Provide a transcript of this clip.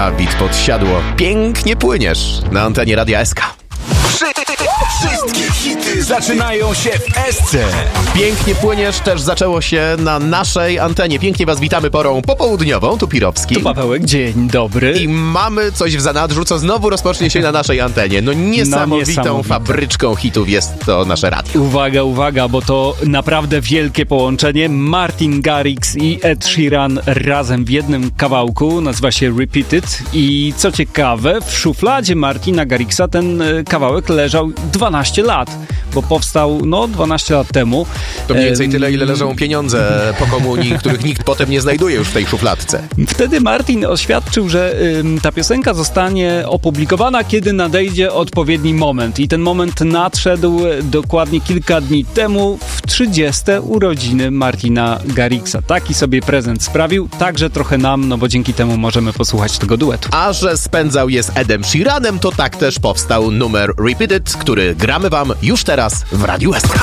Dawid Podsiadło. Pięknie płyniesz na antenie Radia SK. Wszystkie hity zaczynają się w Esce. Pięknie płyniesz też zaczęło się na naszej antenie. Pięknie was witamy porą popołudniową. Tu Pirowski. Tu Pawełek, dzień dobry. I mamy coś w zanadrzu, co znowu rozpocznie się na naszej antenie. No niesamowitą fabryczką hitów jest to nasze radio. Uwaga, bo to naprawdę wielkie połączenie. Martin Garrix i Ed Sheeran razem w jednym kawałku. Nazywa się Repeated. I co ciekawe, w szufladzie Martina Garrixa ten kawałek leżał 12 lat, bo powstał 12 lat temu. To mniej więcej tyle, ile leżą pieniądze po komunii, których nikt potem nie znajduje już w tej szufladce. Wtedy Martin oświadczył, że ta piosenka zostanie opublikowana, kiedy nadejdzie odpowiedni moment. I ten moment nadszedł dokładnie kilka dni temu, w 30. urodziny Martina Garrixa. Taki sobie prezent sprawił, także trochę nam, bo dzięki temu możemy posłuchać tego duetu. A że spędzał je z Edem Sheeranem, to tak też powstał numer Repeated, który gramy wam już teraz w Radiu SK.